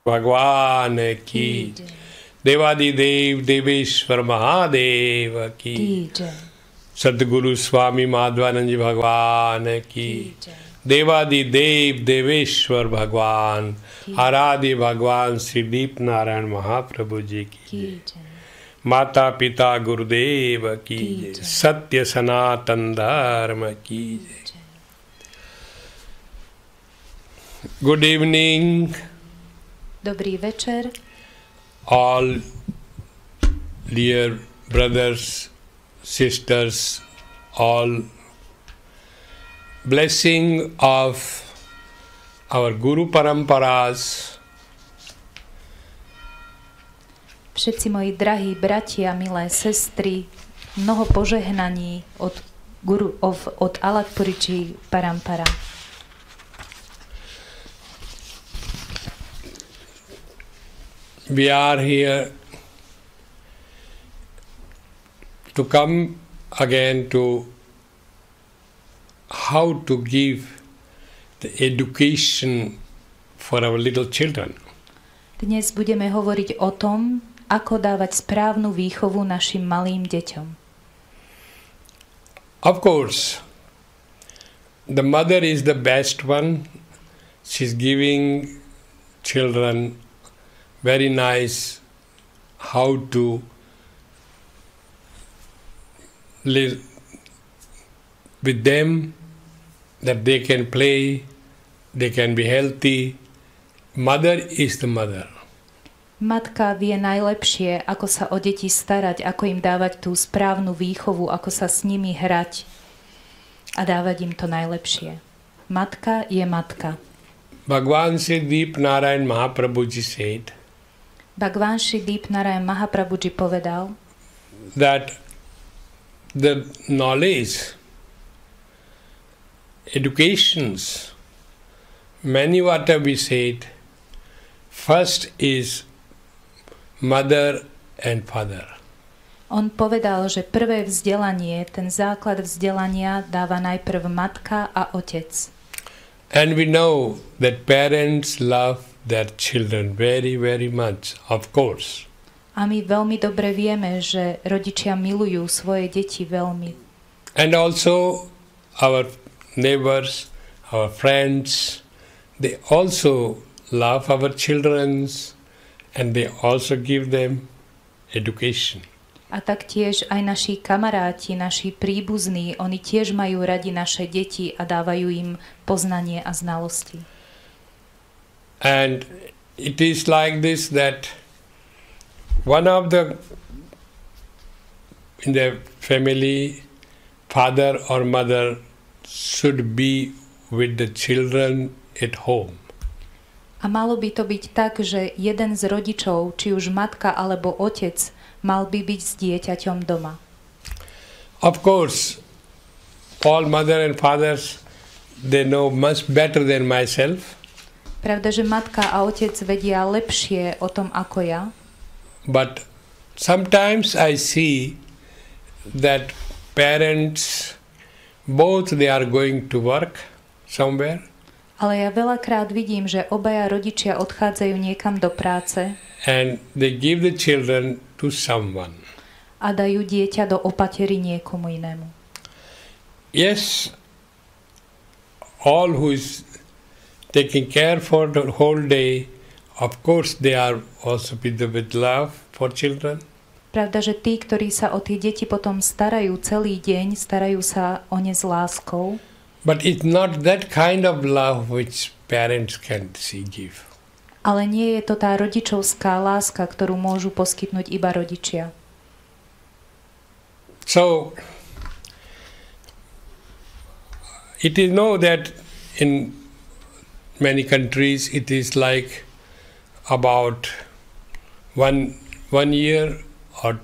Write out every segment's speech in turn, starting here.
भगवान की देवादिदेव देवेश्वर महादेव की सद्गुरु स्वामी माधवानंद जी भगवान की देवादिदेव देवेश्वर भगवान आराध्य भगवान श्री दीप नारायण महाप्रभु जी की माता पिता गुरुदेव की सत्य सनातन धर्म की good evening Dobrý večer. All dear brothers, sisters, all blessing of our Guru Paramparas. Všetci moji drahí bratia, milé sestry, mnoho požehnaní od Alatpuriči Parampara. We are here to come again to how to give the education for our little children. Dnes budeme hovoriť o tom, ako dávať správnu výchovu našim malým deťom. Of course, the mother is the best one. She's giving children very nice how to live with them, that they can play, they can be healthy. Mother is the mother. Matka vie najlepšie, ako sa o deti starať, ako im dávať tú správnu výchovu, ako sa s nimi hrať a dávať im to najlepšie. Matka je matka. Bhagwan Sri Deep Narayan Mahaprabhuji said, Bhagwan Sri Deep Narayan Mahaprabhuji povedal, that the knowledge, educations, many whatever we said, first is mother and father. On povedal, že prvé vzdelanie, ten základ vzdelania dáva najprv matka a otec. And we know that parents love their children very, very much, of course. A my veľmi dobre vieme, že rodičia milujú svoje deti veľmi. And also our neighbors, our friends, they also love our children and they also give them education. A taktiež aj naši kamaráti, naši príbuzní, oni tiež majú radi naše deti a dávajú im poznanie a znalosti. And it is like this, that one of the in the family, father or mother should be with the children at home. A malo by to byť tak, že jeden z rodičov, či už matka alebo otec, mal by byť s dieťaťom doma. Of course, all mother and fathers, they know much better than myself. Pravda, že matka a otec vedia lepšie o tom ako ja. But sometimes I see that parents, both they are going to work somewhere. Ale ja veľakrát vidím, že obaja rodičia odchádzajú niekam do práce. And they give the children to someone. A dajú dieťa do opatery niekomu inému. Yes, all who is taking care for the whole day, of course they are also with love for children. Pravda, že tí, ktorí sa o tie deti potom starajú celý deň, starajú sa o ne s láskou. But it's not that kind of love which parents can give. Ale nie je to tá rodičovská láska, ktorú môžu poskytnúť iba rodičia. So, it is known that in many countries it is like about one year or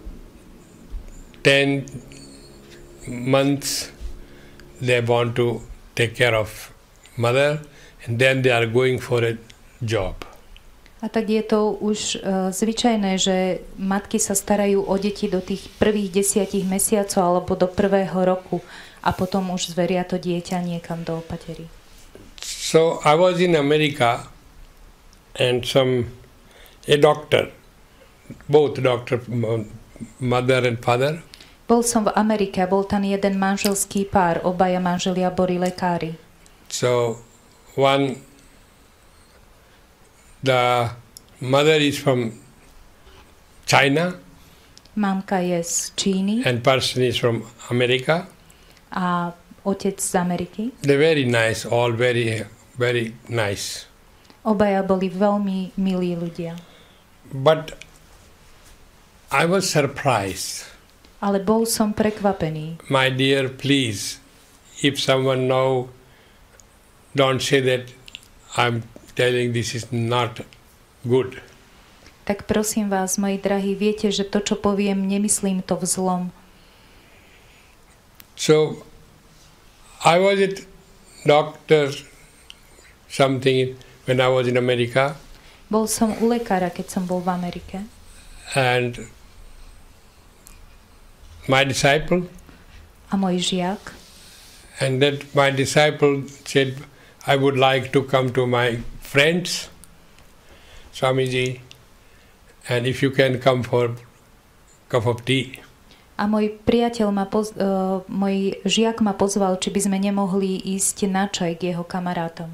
10 months they want to take care of mother and then they are going for a job. A tak je to už zvyčajné, že matky sa starajú o deti do tých prvých 10 mesiacov alebo do 1. roku a potom už zveria to dieťa niekam do opatery. So I was in America and a doctor, both doctor, mother and father. Bol som v Amerike a bol tam jeden manželský pár, obaja manželia boli lekári. So the mother is from China. Mamka je z Číny. And person is from America. A otec z Ameriky. They're very nice, all very, very nice. Obaja boli veľmi milí ľudia. But I was surprised. Ale bol som prekvapený. My dear, please, if someone know, don't say that I'm telling this is not good. Tak prosím vás, moji drahí, viete, že to, čo poviem, nemyslím to v zlom. So, I was a doctor something when I was in America. Bol som u lekára, keď som bol v Amerike. And my disciple. A môj žiak. And that my disciple said, I would like to come to my friends, Swamiji, and if you can come for a cup of tea. A môj priateľ môj žiak ma pozval, či by sme nemohli ísť na čaj k jeho kamarátom.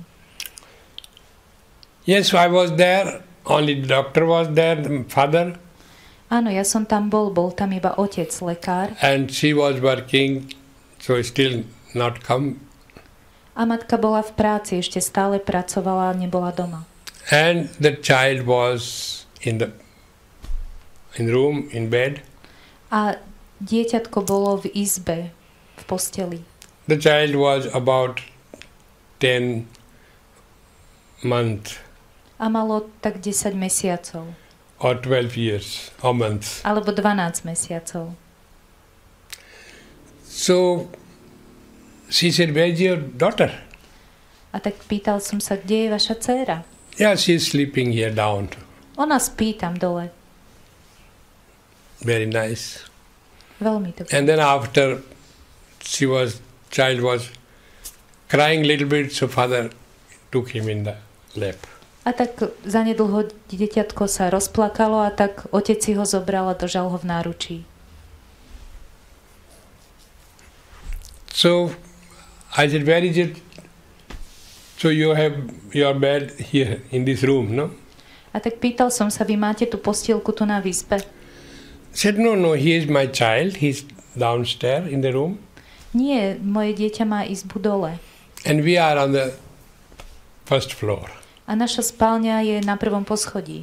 Yes, I was there. Only the doctor was there, the father. Áno, ja som tam bol tam iba otec, lekár. And she was working, so still not come. A matka bola v práci, ešte stále pracovala, nebola doma. And the child was in room, in bed. A dieťatko bolo v izbe, v posteli. The child was about 10 months. A malo tak 10 mesiacov. Or 12 years, or months. Alebo 12 mesiacov. So, she said, where's your daughter? A tak pýtal som sa, kde je vaša dcéra? Yeah, she's sleeping here down. Ona spí tam dole. Very nice. Veľmi to. And then after child was crying a little bit, so father took him in the lap. A tak zanedlho dieťatko sa rozplakalo a tak otec si ho zobral a držal ho v náručí. So I said, where is it? So you have your bed here in this room, no? A tak pýtal som sa, vy máte tú postielku tu na výzbe? Said, no, he is my child. He's downstairs in the room. Nie, moje dieťa má izbu dole. And we are on the first floor. A naša spálňa je na prvom poschodí.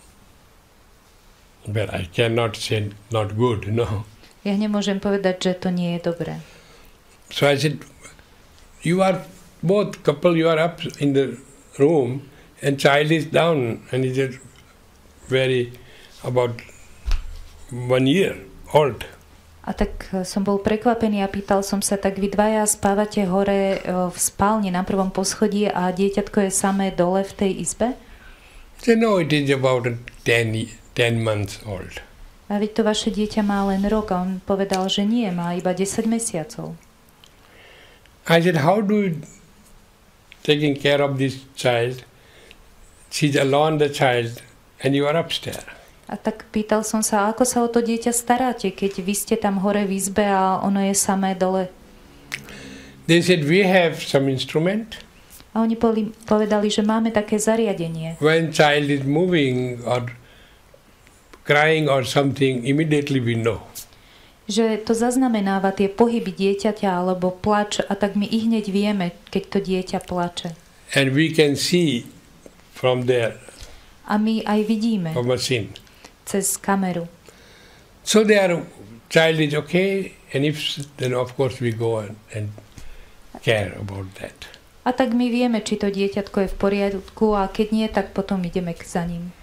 But I cannot say not good, no. Ja nemôžem povedať, že to nie je dobré. So I said, you are both couple, you are up in the room and child is down and he is very about 1 year old. A tak som bol prekvapený a pýtal som sa, tak vy dvaja spávate hore v spálni na prvom poschodí a dieťatko je samé dole v tej izbe? Said, no, it is about 10 months old. A veď to vaše dieťa má len rok a on povedal, že nie, má iba 10 mesiacov. I said, how do you taking care of this child? She's alone, the child, and you are upstairs. A tak pýtal som sa, ako sa o to dieťa staráte, keď vy ste tam hore v izbe a ono je samé dole? They said, we have some instrument. A oni povedali, že máme také zariadenie. When child is moving or crying or something, immediately we know. Že to zaznamenáva tie pohyby dieťaťa alebo plač a tak my i hneď vieme, keď to dieťa plače. And we can see from there. A my aj vidíme. From machine. Cez kameru. So their child is okay, and if then of course we go and care about that. A tak my vieme, či to dieťatko je v poriadku a keď nie, tak potom ideme za ním.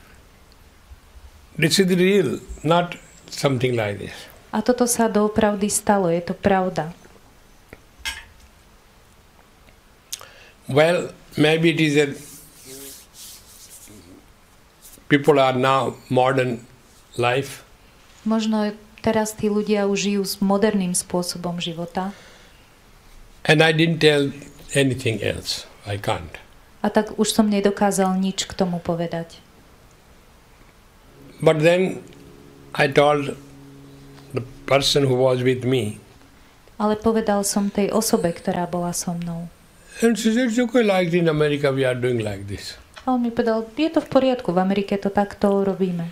This is real, not something like this. A toto sa doopravdy stalo, je to pravda. Well, maybe it is a people are now modern life. Možno teraz tí ľudia už žijú s moderným spôsobom života. And I didn't tell anything else. I can't. A tak už som nedokázal nič k tomu povedať. But then I told the person who was with me, Ale povedal som tej osobe, ktorá bola so mnou. and she said, it's okay, like in America we are doing like this. A on mi povedal, je to v poriadku, v Amerike to takto robíme.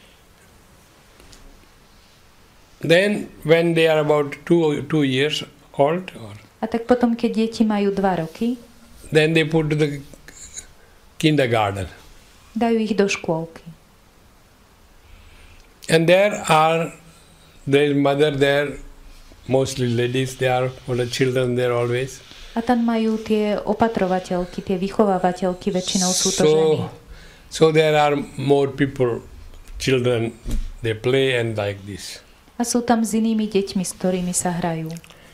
Then when they are about 2 years old, A tak potom, keď deti majú 2 roky, then they put to the kindergarten. dajú ich do škôlky. And there is mother there, mostly ladies, they are for the children there always. A tam majú tie opatrovateľky, tie vychovávateľky, väčšinou sú to ženy. So there are more people, children, they play and like this. A sú tam s inými deťmi, s ktorými sa hrajú.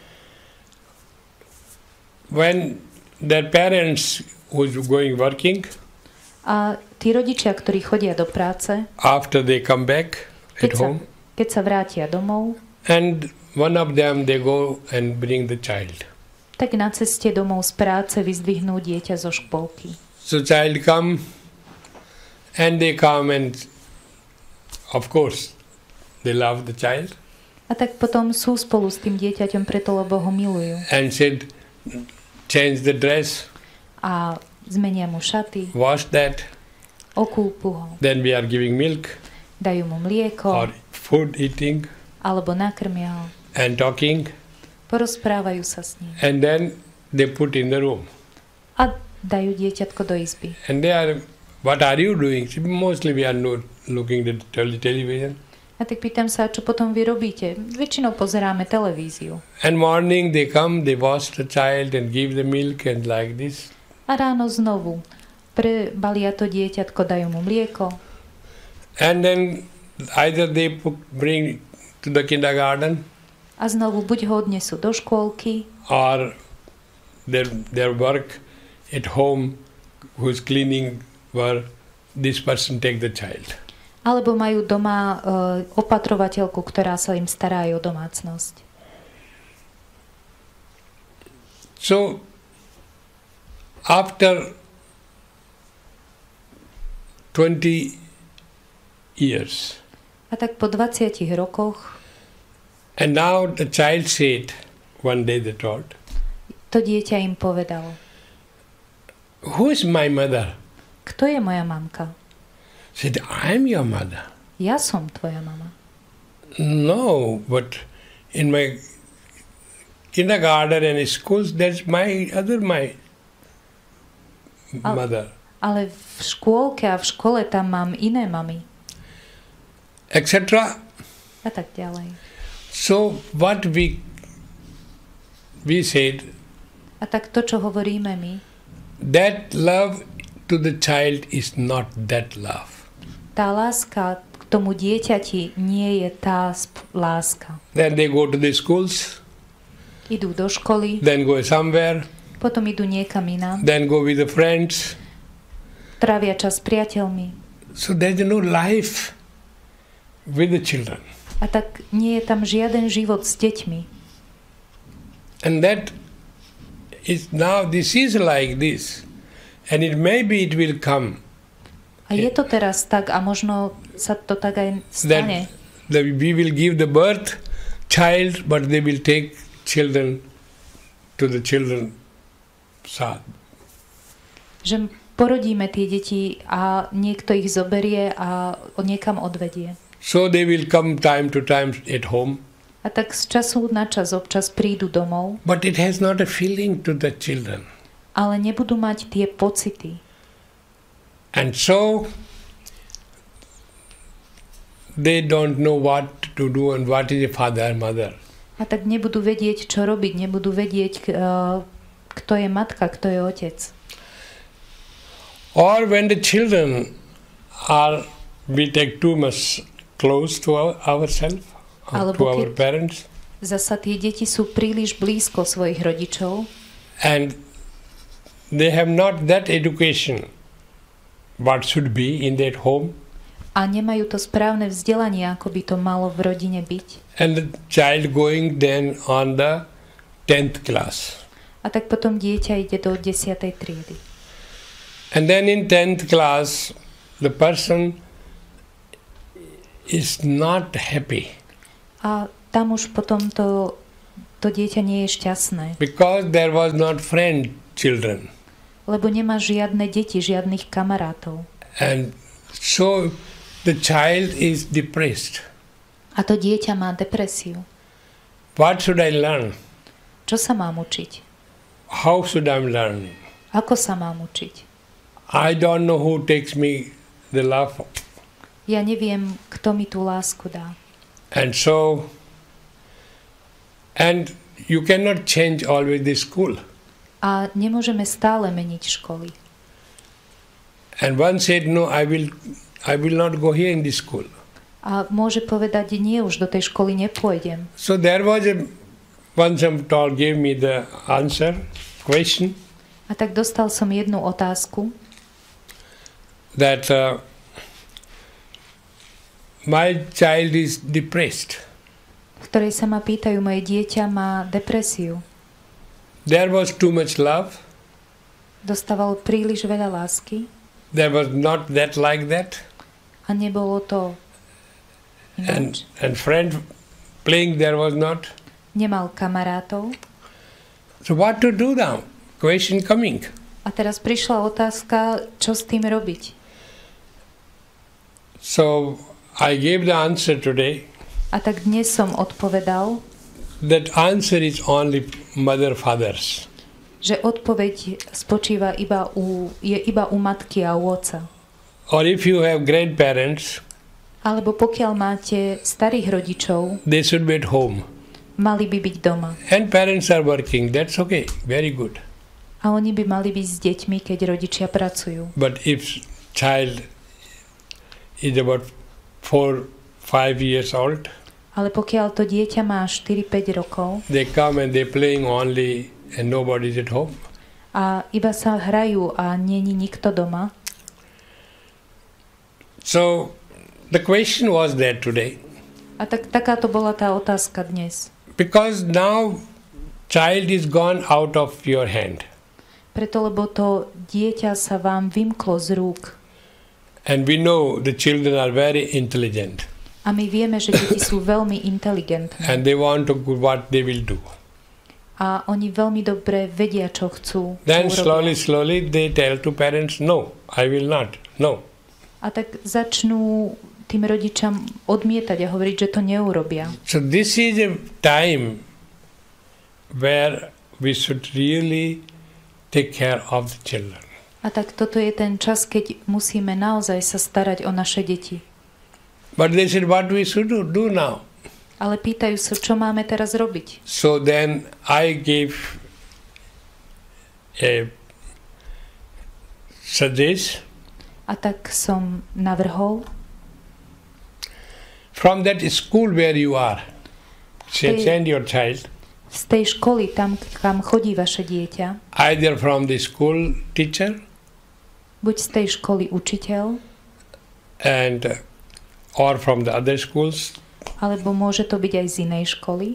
When their parents who's going working, A tí rodičia, ktorí chodia do práce, after they come back at home, keď sa vrátia domov, and one of them they go and bring the child. tak na ceste domov z práce vyzdvihnú dieťa zo škôlky. So child come and of course they love the child A tak potom sú spolu s tým dieťaťom preto, lebo ho milujú. and said change the dress, A zmenia mu šaty, wash that, okúpu ho, then we are giving milk dajú mu mlieko, or food eating alebo nakrmia ho, and talking, porozprávajú sa s ním and then they put in the room. a dajú dieťatko do izby. And they are, what are you doing? Mostly we are not looking at television. A tak pýtam sa, čo potom vy robíte? Väčšinou pozeráme televíziu. And morning they come, they wash the child and give the milk and like this. A ráno znovu prebalia to dieťatko, dajú mu mlieko And then either they bring to the kindergarten a znovu buď ho odnesú do škôlky, or their work at home, who's cleaning work, this person take the child. alebo majú doma opatrovateľku, ktorá sa im stará aj o domácnosť. So after 20 years, A tak po 20 rokoch and now the child said, one day they told, to dieťa im povedalo, who is my mother? kto je moja mamka? Said, I am your mother. Ja som tvoja mama. No, but in my kindergarten and schools, that's my mother. Ale v škôlke a v škole tam mám iné mamy. Etc. A tak ďalej. So what we said, A tak to, čo hovoríme my, that love to the child is not that love. tá láska k tomu dieťati nie je tá láska. Then they go to the schools, Idú do školy, then go somewhere, potom idú niekam inám, then go with the friends. trávia čas s priateľmi. So there's no life with the children. A tak nie je tam žiaden život s deťmi. And that is now, this is like this. And it will come. A je to teraz tak a možno sa to tak aj stane. That we will give the birth child, but they will take children to the children side. Že porodíme tie deti a niekto ich zoberie a niekam odvedie. So they will come time to time at home. A tak z času na čas občas prídu domov, But it has not a feeling to the children. ale nebudú mať tie pocity. And so they don't know what to do and what is a father and mother. A tak nebudú vedieť, čo robiť, nebudú vedieť, kto je matka, kto je otec. Or when the children are, we take too much close to ourselves, or to our parents. Zasa tie deti sú príliš blízko svojich rodičov And they have not that education what should be in that home. a nemajú to správne vzdelanie, ako by to malo v rodine byť. And the child going then on the 10th class. A tak potom dieťa ide do 10. triedy. And then in 10th class, the person is not happy. A tam už potom to dieťa nie je šťastné. Because there was not friend children. Lebo nemá žiadne deti, žiadnych kamarátov. And so the child is depressed. A to dieťa má depresiu. What should I learn? Čo sa mám učiť? How should I learn? Ako sa mám učiť? I don't know who takes me the love. Ja neviem, kto mi tú lásku dá. And you cannot change always the school. A nemôžeme stále meniť školy. And one said, no, I will not go here in this school. A môže povedať, nie, už do tej školy nepôjdem. So there was one some talk gave me the answer, question. A tak dostal som jednu otázku. That my child is depressed. V ktorej sa ma pýtajú, moje dieťa má depresiu. There was too much love. Dostával príliš veľa lásky. There was not that like that. A nebolo to ináč. And friend playing there was not. Nemal kamarátov. So what to do now? Question coming. A teraz prišla otázka, čo s tým robiť. So I gave the answer today. A tak dnes som odpovedal, that answer is only mother fathers. Že odpoveď spočíva iba u matky a u otca. Or if you have grandparents, alebo pokiaľ máte starých rodičov, they should be at home. Mali by byť doma. And parents are working, that's okay, very good. A oni by mali byť s deťmi, keď rodičia pracujú. But if child is about 4-5 years old, ale pokiaľ to dieťa má 4-5 rokov, they come and they playing only and nobody is at home. A iba sa hrajú a není nikto doma. So the question was there today. A takáto bola tá otázka dnes. Because now child is gone out of your hand. Preto, lebo to dieťa sa vám vymklo z rúk. And we know the children are very intelligent. A my vieme, že deti sú veľmi inteligentné. And they want to do what they will do. A oni veľmi dobre vedia, čo chcú. Then slowly they tell to parents, no, I will not, no. A tak začnú tým rodičom odmietať a hovoriť, že to neurobia. So this is a time where we should really take care of the children. A tak toto je ten čas, keď musíme naozaj sa starať o naše deti. But they said, what we should do now? Ale pýtajú sa, čo máme teraz robiť. So then I gave a suggest. A tak som navrhol. From that school where you are, send your child. Z tej školy, tam, kam chodí vaše dieťa. Either from the school teacher. Buď z tej školy učiteľ. And or from the other schools. Alebo môže to byť aj z inej školy.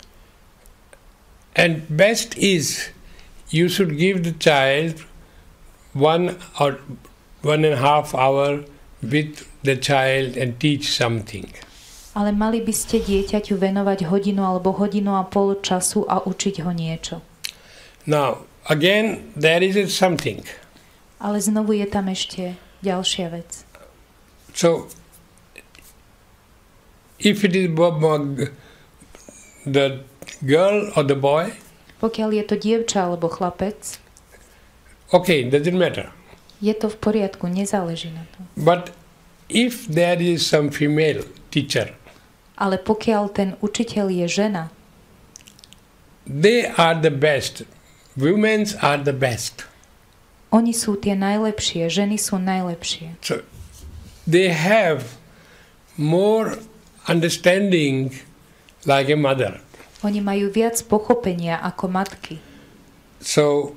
And best is you should give the child 1 or 1.5 hour with the child and teach something. Ale mali by ste dieťaťu venovať hodinu alebo hodinu a pol času a učiť ho niečo. Now, again, there is something. Ale znovu je tam ešte ďalšia vec. So, if it is the girl or the boy, pokiaľ je to dievča alebo chlapec, okay, doesn't matter. Je to v poriadku, nezáleží na tom. But if there is some female teacher, ale pokiaľ ten učiteľ je žena, they are the best. Women are the best. Oni sú tie najlepšie, ženy sú najlepšie. So they have more understanding like a mother. Oni majú viac pochopenia ako matky. So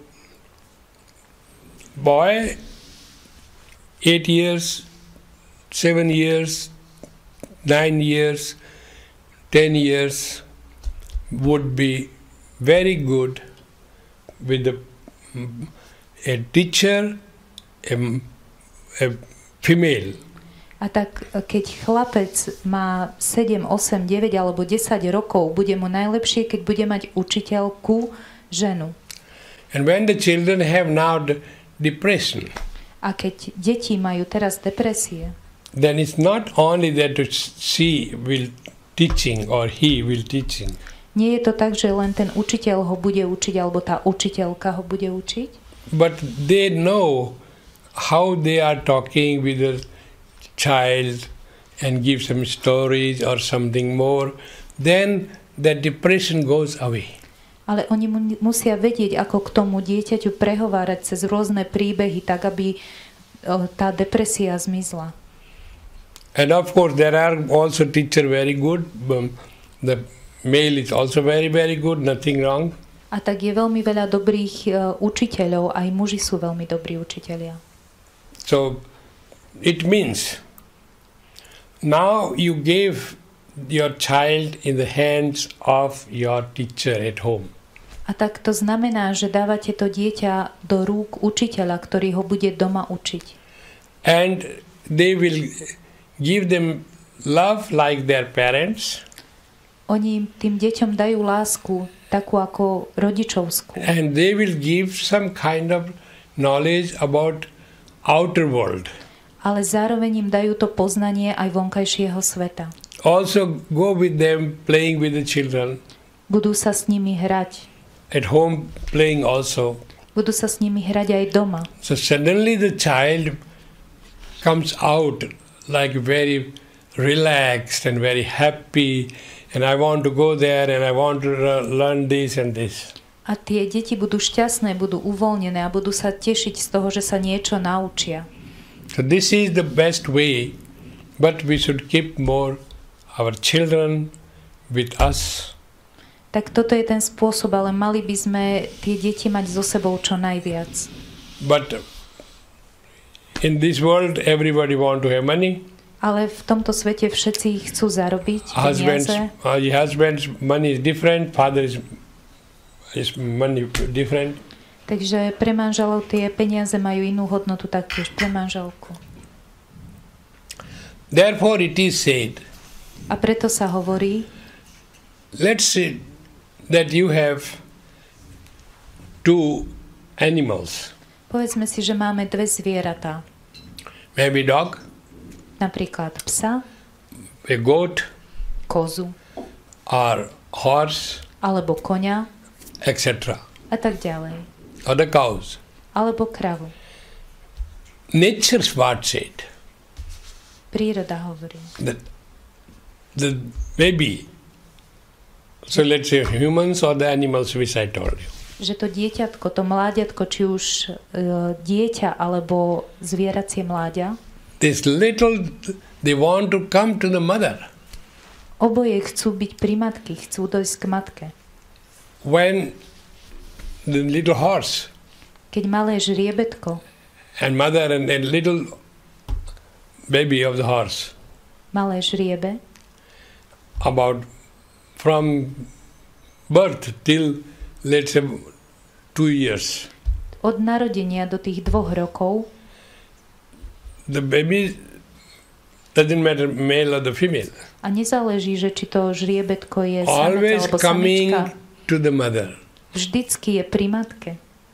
boy 8 years, 7 years, 9 years, 10 years would be very good with a teacher, a female. A tak keď chlapec má 7, 8, 9 alebo 10 rokov, bude mu najlepšie, keď bude mať učiteľku ženu. And when the children have now depression, a keď deti majú teraz depresie, then it's not only that she will teaching or he will teaching. Nie je to tak, že len ten učiteľ ho bude učiť alebo tá učiteľka ho bude učiť. But they know how they are talking with the child and give some stories or something more, then the depression goes away. Ale oni musia vedieť, ako k tomu dieťaťu prehovárať cez rôzne príbehy, tak aby tá depresia zmizla. And of course there are also teachers very good. The male is also very, very good, nothing wrong. A tak je veľmi veľa dobrých učiteľov, aj muži sú veľmi dobrí učitelia. So it means now you gave your child in the hands of your teacher at home. A tak to znamená, že dávate to dieťa do rúk učiteľa, ktorý ho bude doma učiť. And they will give them love like their parents. Oni tým deťom dajú lásku, takú ako rodičovskú. And they will give some kind of knowledge about outer world. Ale zároveň im dajú to poznanie aj vonkajšieho sveta. Also go with them playing with the children. Budú sa s nimi hrať. At home playing also. Budú sa s nimi hrať aj doma. So suddenly the child comes out like very relaxed and very happy, and I want to go there and I want to learn this and this. A tie deti budú šťastné, budú uvoľnené a budú sa tešiť z toho, že sa niečo naučia. So this is the best way, but we should keep more our children with us. Tak toto je ten spôsob, ale mali by sme tie deti mať so sebou čo najviac. But in this world everybody want to have money. Ale v tomto svete všetci chcú zarobiť peniaze. Husband's money is different, father is money different. Takže pre manželov tie peniaze majú inú hodnotu, taktiež pre manželku. Therefore it is said, a preto sa hovorí, let's say that you have two animals. Povedzme si, že máme dve zvieratá. Maybe dog. Napríklad psa. A goat. Kozu. Or horse. Alebo koňa. Etc. A tak ďalej. Or the cows. Alebo kravu. Nature's what said. Príroda hovorí. The baby. So let's say humans or the animals which I told you. Že to dieťatko, to mláďatko, či už dieťa alebo zvieracie mláďa. This little, they want to come to the mother. Oboje chcú byť pri matke, chcú dojsť k matke. When the little horse. Keď malé žriebetko. And mother and a little baby of the horse. Malé žriebe. About from birth till, let's say, 2 years. Od narodenia do tých 2 rokov. The baby doesn't matter male or the female. A nezáleží, že či to žriebetko je samec always alebo coming samička. To the mother. Vždycky je pri matke.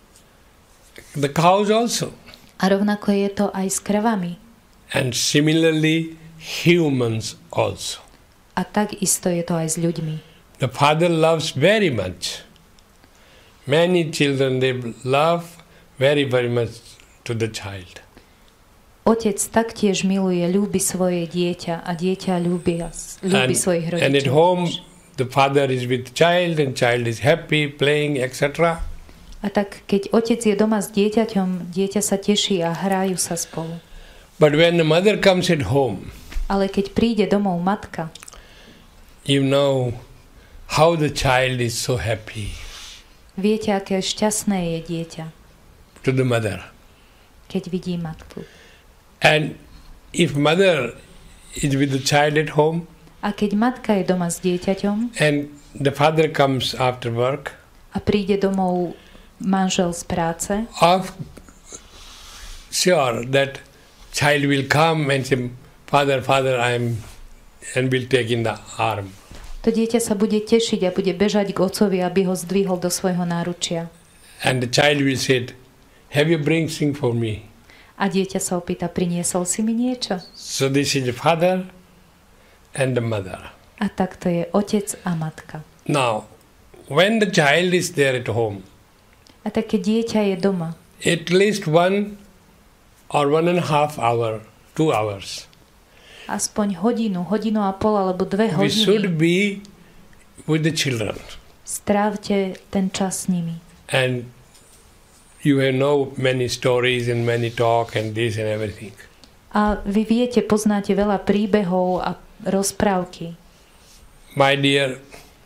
The cows also. A rovnako je to aj s kravami. And similarly humans also. A takisto je to aj s ľuďmi. The father loves very much. Many children, they love very, very much to the child. Otec taktiež miluje, ľúbi svoje dieťa a dieťa ľúbi svojich rodičov. And at home the father is with child and child is happy, playing, etc. A tak keď otec je doma s dieťaťom, dieťa sa teší a hrajú sa spolu. But when the mother comes at home, ale keď príde domov matka, you know how the child is so happy. Viete, aké šťastné je dieťa. To the mother. Keď vidí matku. And if mother is with the child at home, a keď matka je doma s dieťaťom, and the father comes after work, a príde domov manžel z práce, sure that child will come and say, Father, and will take in the arm. To dieťa sa bude tešiť a bude bežať k otcovi, aby ho zdvihol do svojho náručia. And the child will say, have you bring something for me? A dieťa sa opýta, priniesol si mi niečo? So this is the father and the mother. A tak to je otec a matka. Now, when the child is there at home, A tak keď dieťa je doma, at least 1 or 1.5 hour, 2 hours, aspoň hodinu a pol alebo 2 we should hodiny, be with the children. strávte ten čas s nimi. And you know many stories and many talk and this and everything. A vy viete, poznáte veľa príbehov a rozprávky. My dear,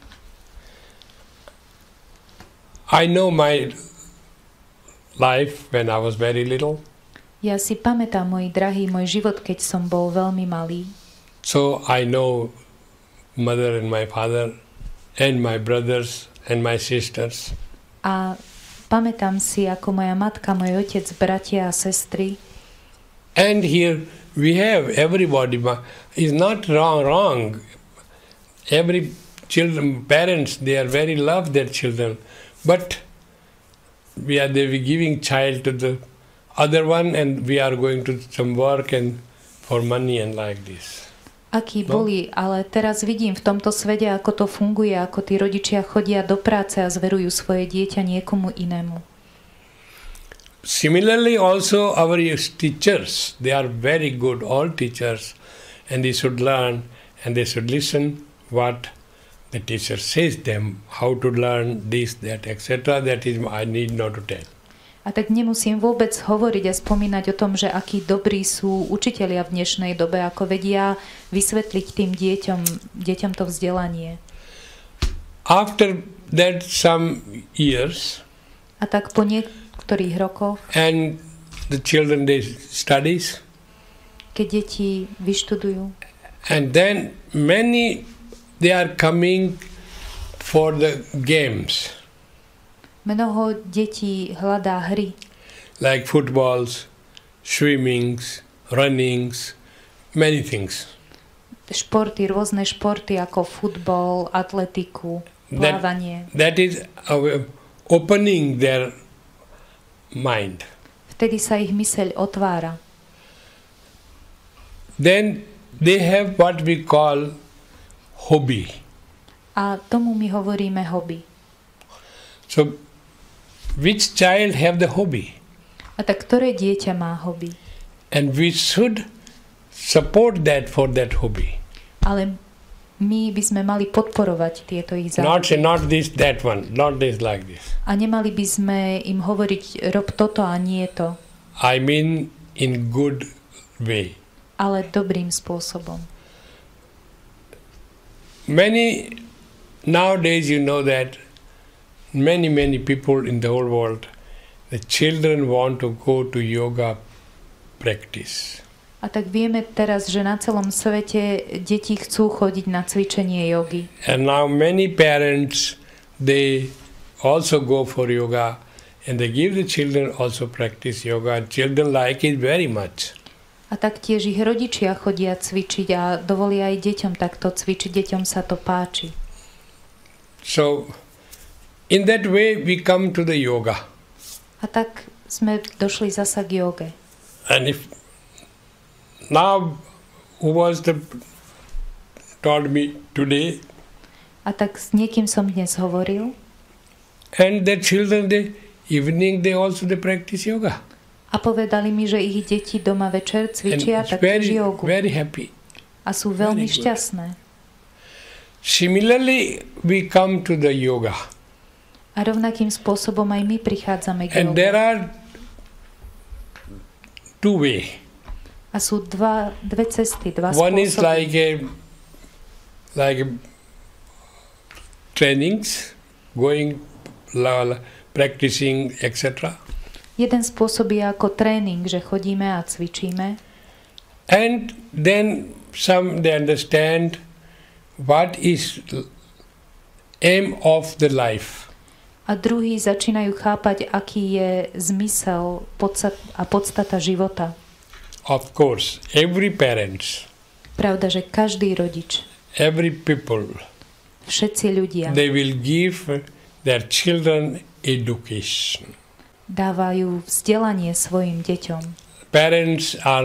I know my life when I was very little. Ja si pamätám, môj drahý, môj život, keď som bol veľmi malý. So I know mother and my father and my brothers and my sisters. A pamätám si, ako moja matka, môj otec, bratia a sestry. And here we have everybody. It's not wrong. Every parents, they are very love their children. But they be giving child to the other one and we are going to some work and for money and like this. Akí boli, ale teraz vidím v tomto svete, ako to funguje, ako tí rodičia chodia do práce a zverujú svoje dieťa niekomu inému. Similarly also our teachers, they are very good, all teachers, and they should learn and they should listen what the teacher says them, how to learn this, that, etc. That is I need not to tell. A tak nemusím vôbec hovoriť a spomínať o tom, že akí dobrí sú učitelia v dnešnej dobe, ako vedia vysvetliť tým deťom to vzdelanie. After that some years, a tak po niektorých rokoch, and the children they studies, keď deti vyštudujú, and then many they are coming for the games. Mnoho detí hľadá hry. Like footballs, swimmings, runnings, many things. Športy, rôzne športy ako futbal, atletiku, plávanie. That is opening their mind. Vtedy sa ich myseľ otvára. Then they have what we call hobby. A tomu my hovoríme hobby. So which child have the hobby? A tak ktoré dieťa má hobby? And we should support that for that hobby. Ale my by sme mali podporovať tieto ich záujmy. Not this, that one, not this like this. A nemali by sme im hovoriť, rob toto a nie to. I mean in good way. Ale dobrým spôsobom. Many nowadays you know that many people in the whole world, the children want to go to yoga practice. A tak vieme teraz, že na celom svete deti chcú chodiť na cvičenie jogy. And now many parents, they also go for yoga and they give the children also practice yoga. Children like it very much. A taktiež ich rodičia chodia cvičiť a dovolia aj deťom takto cvičiť. Deťom sa to páči. So, in that way we come to the yoga. A tak sme došli zasa k joge. And if now who was told me today? A tak s niekým som dnes hovoril. And the children, evening they also practice yoga. A povedali mi, že ich deti doma večer cvičia taktiež jogu. Very happy. A sú veľmi šťastné. Similarly, we come to the yoga. A rovnakým spôsobom aj my prichádzame k jogu. And there are two ways. A sú dve cesty, dva spôsoby. One is like trainings, going, practicing, etc. Jeden spôsob je ako tréning, že chodíme a cvičíme. And then some they understand what is aim of the life. A druhí začínajú chápať, aký je zmysel a podstata života. Of course, every parents, Pravda, že každý rodič, every people, všetci ľudia they will give their children education. dávajú vzdelanie svojim deťom. Parents are